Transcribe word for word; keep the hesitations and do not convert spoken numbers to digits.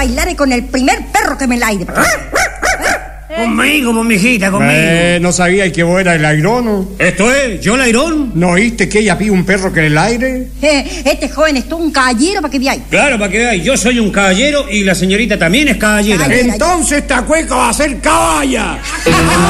bailar con el primer perro que me la aire. Conmigo, mijita, conmigo. Eh, no sabía que vos eras el airono. Esto es, ¿yo el airón? ¿No oíste que ella pide un perro que en el aire? Eh, este joven es todo un caballero para que veáis. Claro, para que veáis, yo soy un caballero y la señorita también es caballera. Caballera. Entonces esta cueca va a ser caballa.